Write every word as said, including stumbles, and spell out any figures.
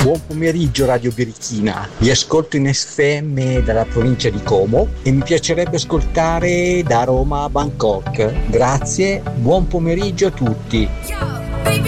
buon pomeriggio Radio Birichina, vi ascolto in F M dalla provincia di Como e mi piacerebbe ascoltare da Roma a Bangkok. Grazie, buon pomeriggio a tutti.